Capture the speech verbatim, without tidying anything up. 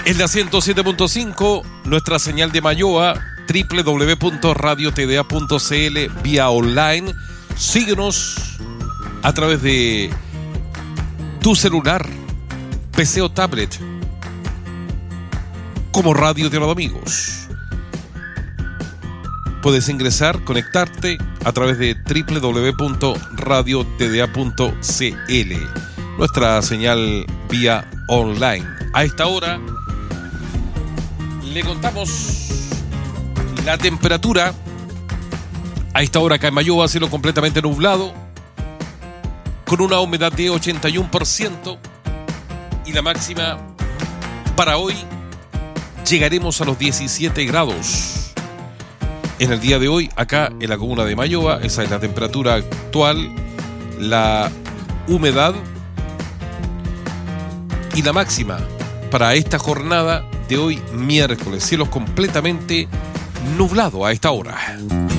En la ciento siete punto cinco, nuestra señal de Mayoa, doble u doble u doble u punto radio t d a punto c l, vía online. Síguenos a través de tu celular, P C o tablet, como Radio de los Amigos. Puedes ingresar, conectarte a través de doble u doble u doble u punto radio t d a punto c l, nuestra señal vía online. A esta hora le contamos la temperatura. A esta hora acá en Mayoa, cielo completamente nublado, con una humedad de ochenta y uno por ciento, y la máxima para hoy llegaremos a los diecisiete grados. En el día de hoy, acá en la comuna de Mayoa, esa es la temperatura actual, la humedad y la máxima para esta jornada de hoy miércoles, cielos completamente nublado a esta hora.